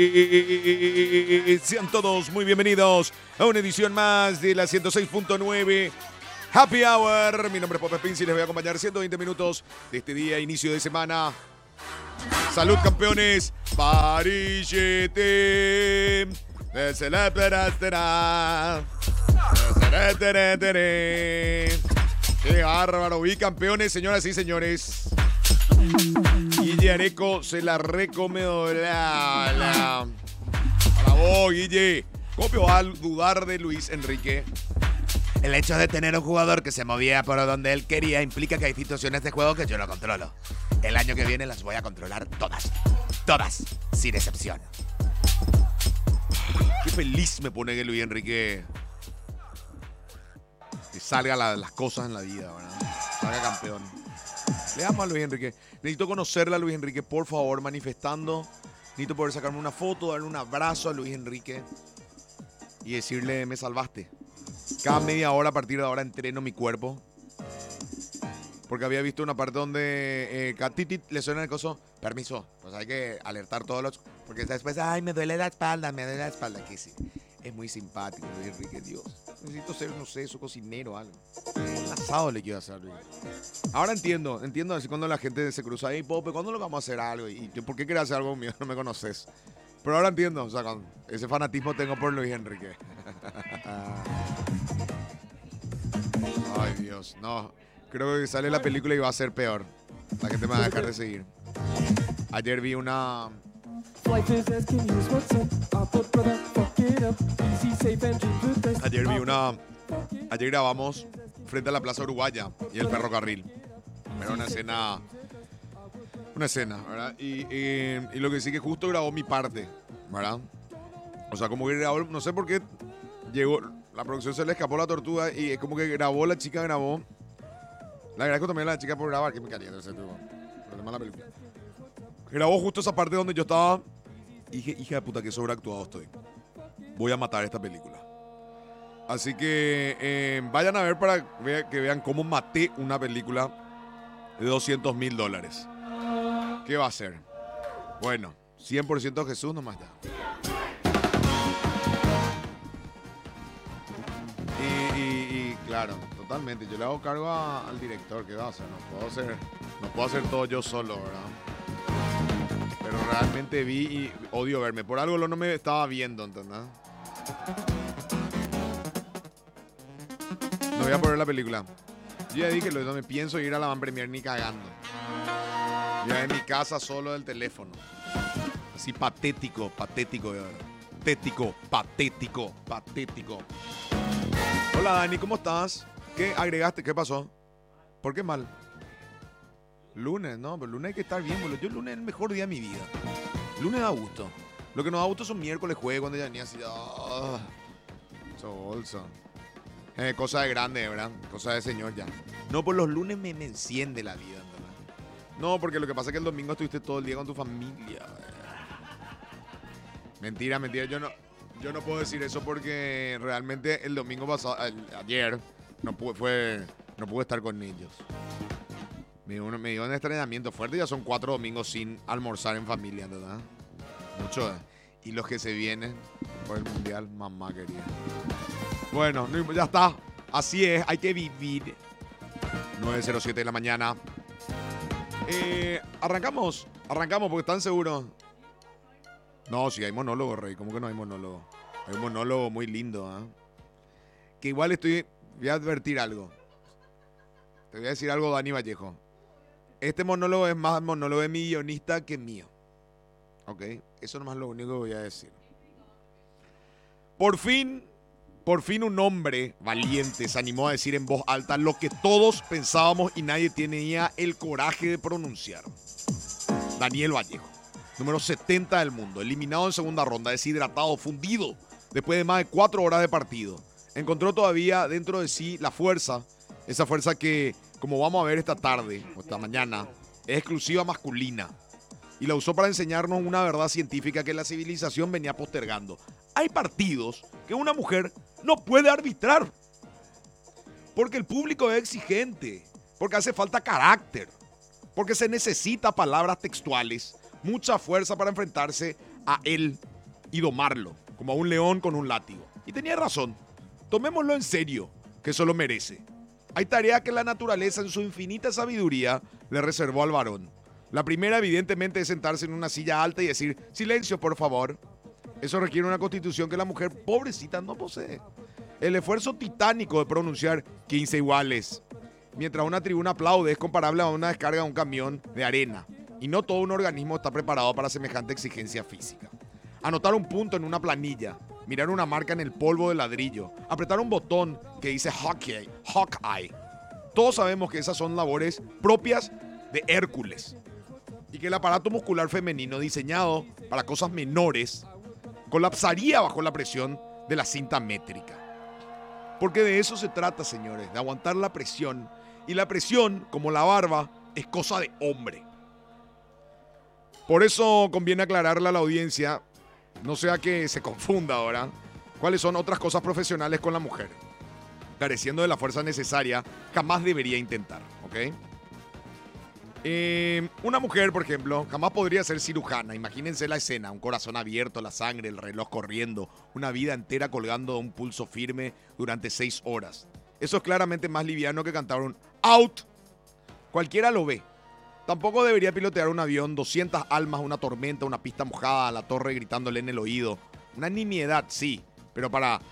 Sean todos muy bienvenidos a una edición más de la 106.9 Happy Hour. Mi nombre es Pope Pinci y les voy a acompañar 120 minutos de este día, inicio de semana. Salud, campeones. Parillete. Qué bárbaro. Y campeones, señoras y señores. Guille Areco se la recomendó. Para vos, Guille. ¿Cómo vas a dudar de Luis Enrique? El hecho de tener un jugador que se movía por donde él quería implica que hay situaciones de juego que yo no controlo. El año que viene las voy a controlar todas. Todas, sin excepción. Qué feliz me pone que Luis Enrique que salga las cosas en la vida, ¿verdad? Salga campeón. Le amo a Luis Enrique. Necesito conocerle a Luis Enrique, por favor, manifestando. Necesito poder sacarme una foto, darle un abrazo a Luis Enrique y decirle, me salvaste. Cada media hora a partir de ahora entreno mi cuerpo. Porque había visto una parte donde Titi le suena el coso. Permiso, pues hay que alertar todos los... Porque después, ay, me duele la espalda. Que sí, es muy simpático Luis Enrique, Dios. Necesito ser, no sé, su cocinero o algo. Un asado le quiero hacer a Luis. Ahora entiendo así cuando la gente se cruza. Hey, Pope, ¿cuándo lo vamos a hacer algo? ¿Y por qué quieres hacer algo mío? No me conoces. Pero ahora entiendo, o sea, con ese fanatismo tengo por Luis Enrique. Ay, Dios, no. Creo que sale la película y va a ser peor. La gente me va a dejar de seguir. Ayer vi una... Ayer grabamos frente a la Plaza Uruguaya y el ferrocarril. Era una escena, ¿verdad? Y lo que sí que justo grabó mi parte, ¿verdad? O sea, como que grabó, no sé por qué llegó, la producción se le escapó la tortuga y es como que la chica grabó. Le agradezco también a la chica por grabar, que me calienta ese tipo. La película. Grabó justo esa parte donde yo estaba. Y dije, hija de puta, que sobreactuado estoy. Voy a matar esta película. Así que vayan a ver para que vean cómo maté una película de $200,000. ¿Qué va a ser? Bueno, 100% Jesús nomás da. Y claro, totalmente. Yo le hago cargo al director. ¿Qué va a hacer? No puedo hacer todo yo solo, ¿verdad? Pero realmente vi y odio verme. Por algo no me estaba viendo, ¿entendés? No voy a poner la película. Yo ya dije que no me pienso ir a la Van Premier ni cagando. Ya en mi casa solo del teléfono. Así patético. Patético. Hola Dani, ¿cómo estás? ¿Qué agregaste? ¿Qué pasó? ¿Por qué mal? Lunes, ¿no? Pero lunes hay que estar bien, boludo. Yo el lunes es el mejor día de mi vida. Lunes da gusto. Lo que nos da gusto son miércoles, jueves, cuando ya venía así. Bolso. Cosa de grande, ¿verdad? Cosa de señor ya. No, por los lunes me enciende la vida, ¿verdad? No, porque lo que pasa es que el domingo estuviste todo el día con tu familia. Mentira. Yo no puedo decir eso porque realmente el domingo pasado, ayer, no pude estar con ellos. Me dio un extrañamiento fuerte. Ya son 4 domingos sin almorzar en familia, ¿verdad? Mucho. Y los que se vienen por el mundial, mamá querida. Bueno, ya está. Así es, hay que vivir. 9:07 de la mañana. Arrancamos porque están seguros. No, sí hay monólogo, Rey. ¿Cómo que no hay monólogo? Hay un monólogo muy lindo, ¿eh? Que igual voy a advertir algo. Te voy a decir algo, Dani Vallejo. Este monólogo es más monólogo de mi guionista que mío. ¿Ok? Eso nomás es lo único que voy a decir. Por fin un hombre valiente se animó a decir en voz alta lo que todos pensábamos y nadie tenía el coraje de pronunciar. Daniel Vallejo, número 70 del mundo, eliminado en segunda ronda, deshidratado, fundido, después de más de 4 horas de partido. Encontró todavía dentro de sí la fuerza, esa fuerza que, como vamos a ver esta tarde o esta mañana, es exclusiva masculina. Y la usó para enseñarnos una verdad científica que la civilización venía postergando. Hay partidos que una mujer no puede arbitrar. Porque el público es exigente. Porque hace falta carácter. Porque se necesita palabras textuales. Mucha fuerza para enfrentarse a él y domarlo, como a un león con un látigo. Y tenía razón. Tomémoslo en serio, que eso lo merece. Hay tarea que la naturaleza en su infinita sabiduría le reservó al varón. La primera, evidentemente, es sentarse en una silla alta y decir, silencio, por favor. Eso requiere una constitución que la mujer pobrecita no posee. El esfuerzo titánico de pronunciar 15 iguales, mientras una tribuna aplaude, es comparable a una descarga de un camión de arena. Y no todo un organismo está preparado para semejante exigencia física. Anotar un punto en una planilla, mirar una marca en el polvo de ladrillo, apretar un botón que dice Hawkeye. Todos sabemos que esas son labores propias de Hércules. Y que el aparato muscular femenino diseñado para cosas menores colapsaría bajo la presión de la cinta métrica. Porque de eso se trata, señores, de aguantar la presión. Y la presión, como la barba, es cosa de hombre. Por eso conviene aclararle a la audiencia, no sea que se confunda ahora, cuáles son otras cosas profesionales con la mujer. Careciendo de la fuerza necesaria, jamás debería intentar, ¿ok? Una mujer, por ejemplo, jamás podría ser cirujana. Imagínense la escena, un corazón abierto, la sangre, el reloj corriendo, una vida entera colgando de un pulso firme durante 6 horas. Eso es claramente más liviano que cantar un out. Cualquiera lo ve. Tampoco debería pilotear un avión, 200 almas, una tormenta, una pista mojada, a la torre gritándole en el oído. Una nimiedad, sí, pero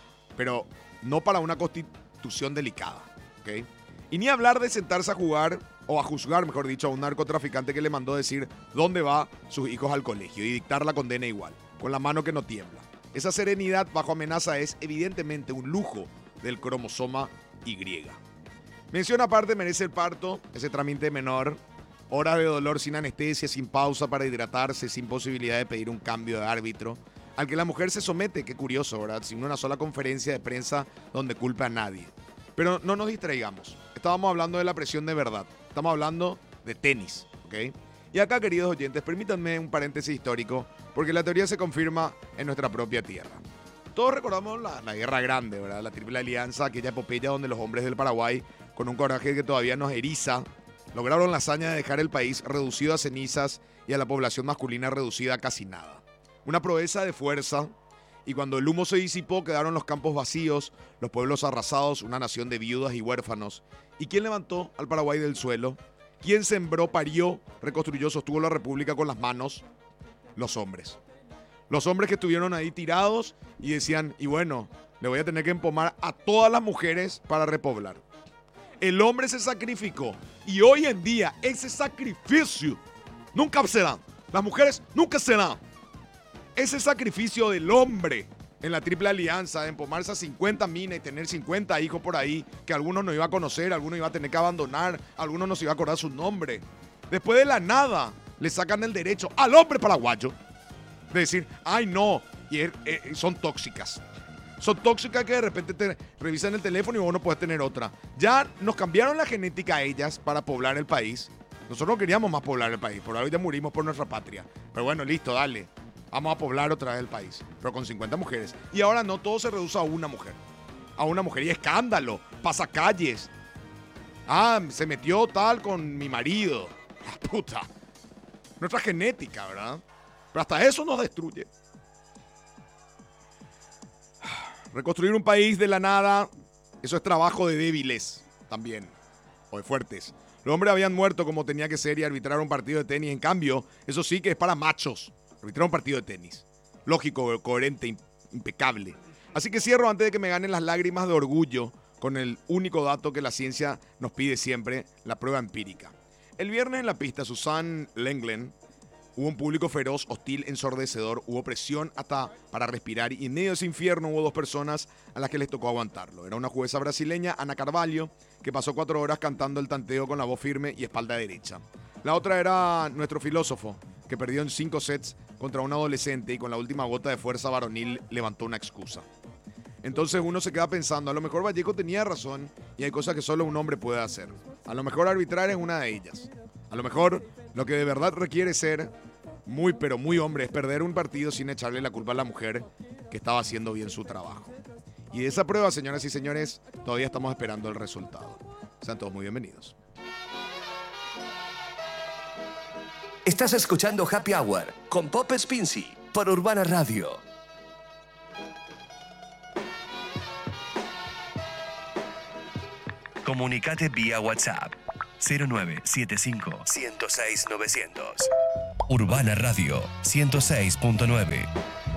no para una constitución delicada, ¿ok? Y ni hablar de sentarse a jugar, o a juzgar, mejor dicho, a un narcotraficante que le mandó decir dónde va sus hijos al colegio y dictar la condena igual, con la mano que no tiembla. Esa serenidad bajo amenaza es evidentemente un lujo del cromosoma Y. Mención aparte merece el parto, ese trámite menor, horas de dolor sin anestesia, sin pausa para hidratarse, sin posibilidad de pedir un cambio de árbitro, al que la mujer se somete, qué curioso, ¿verdad? Sin una sola conferencia de prensa donde culpe a nadie. Pero no nos distraigamos, estábamos hablando de la presión de verdad, estamos hablando de tenis, ¿ok? Y acá, queridos oyentes, permítanme un paréntesis histórico, porque la teoría se confirma en nuestra propia tierra. Todos recordamos la Guerra Grande, ¿verdad? La Triple Alianza, aquella epopeya donde los hombres del Paraguay, con un coraje que todavía nos eriza, lograron la hazaña de dejar el país reducido a cenizas y a la población masculina reducida a casi nada. Una proeza de fuerza, y cuando el humo se disipó quedaron los campos vacíos, los pueblos arrasados, una nación de viudas y huérfanos. ¿Y quién levantó al Paraguay del suelo? ¿Quién sembró, parió, reconstruyó, sostuvo la república con las manos? Los hombres. Los hombres que estuvieron ahí tirados y decían, y bueno, le voy a tener que empomar a todas las mujeres para repoblar. El hombre se sacrificó y hoy en día ese sacrificio nunca será. Las mujeres nunca serán. Ese sacrificio del hombre en la Triple Alianza, de empomarse a 50 minas y tener 50 hijos por ahí, que algunos no iba a conocer, algunos iba a tener que abandonar, algunos no se iba a acordar su nombre. Después de la nada, le sacan el derecho al hombre paraguayo de decir, ay no, y son tóxicas. Son tóxicas que de repente te revisan el teléfono y vos no puedes tener otra. Ya nos cambiaron la genética a ellas para poblar el país. Nosotros no queríamos más poblar el país, por ahora ya murimos por nuestra patria. Pero bueno, listo, dale. Vamos a poblar otra vez el país, pero con 50 mujeres. Y ahora no, todo se reduce a una mujer. A una mujer. Y escándalo, pasacalles. Ah, se metió tal con mi marido. La puta. Nuestra genética, ¿verdad? Pero hasta eso nos destruye. Reconstruir un país de la nada, eso es trabajo de débiles también, o de fuertes. Los hombres habían muerto como tenía que ser y arbitrar un partido de tenis. En cambio, eso sí que es para machos. Arbitrar un partido de tenis. Lógico, coherente, impecable. Así que cierro antes de que me ganen las lágrimas de orgullo con el único dato que la ciencia nos pide siempre, la prueba empírica. El viernes en la pista Suzanne Lenglen hubo un público feroz, hostil, ensordecedor, hubo presión hasta para respirar y en medio de ese infierno hubo 2 personas a las que les tocó aguantarlo. Era una jueza brasileña, Ana Carvalho, que pasó 4 horas cantando el tanteo con la voz firme y espalda derecha. La otra era nuestro filósofo, que perdió en 5 sets contra un adolescente y con la última gota de fuerza varonil levantó una excusa. Entonces uno se queda pensando, a lo mejor Vallejo tenía razón y hay cosas que solo un hombre puede hacer. A lo mejor arbitrar es una de ellas. A lo mejor lo que de verdad requiere ser muy pero muy hombre es perder un partido sin echarle la culpa a la mujer que estaba haciendo bien su trabajo. Y de esa prueba, señoras y señores, todavía estamos esperando el resultado. Sean todos muy bienvenidos. Estás escuchando Happy Hour con Pop Spincy por Urbana Radio. Comunicate vía WhatsApp 0975 106 900. Urbana Radio 106.9.